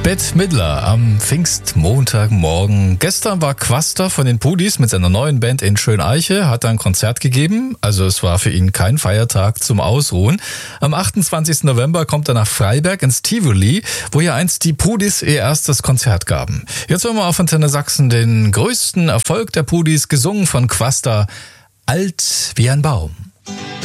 Bette Midler am Pfingstmontagmorgen. Gestern war Quaster von den Pudis mit seiner neuen Band in Schöneiche, hat ein Konzert gegeben. Also es war für ihn kein Feiertag zum Ausruhen. Am 28. November kommt er nach Freiberg ins Tivoli, wo ja einst die Pudis ihr erstes Konzert gaben. Jetzt hören wir auf Antenne Sachsen den größten Erfolg der Pudis, gesungen von Quaster, Alt wie ein Baum.